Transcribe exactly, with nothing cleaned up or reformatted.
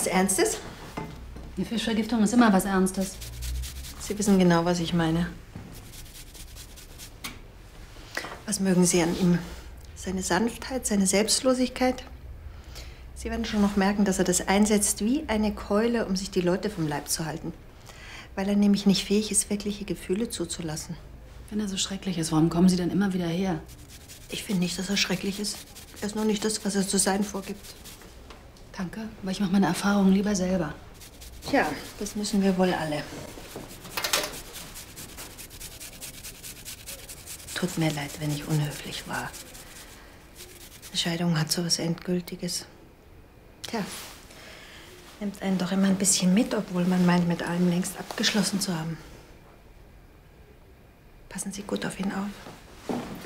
Was Ernstes? Die Fischvergiftung ist immer was Ernstes. Sie wissen genau, was ich meine. Was mögen Sie an ihm? Seine Sanftheit, seine Selbstlosigkeit? Sie werden schon noch merken, dass er das einsetzt wie eine Keule, um sich die Leute vom Leib zu halten. Weil er nämlich nicht fähig ist, wirkliche Gefühle zuzulassen. Wenn er so schrecklich ist, warum kommen Sie dann immer wieder her? Ich finde nicht, dass er schrecklich ist. Er ist nur nicht das, was er zu sein vorgibt. Danke, aber ich mache meine Erfahrungen lieber selber. Tja, das müssen wir wohl alle. Tut mir leid, wenn ich unhöflich war. Eine Scheidung hat so was Endgültiges. Tja, nimmt einen doch immer ein bisschen mit, obwohl man meint, mit allem längst abgeschlossen zu haben. Passen Sie gut auf ihn auf.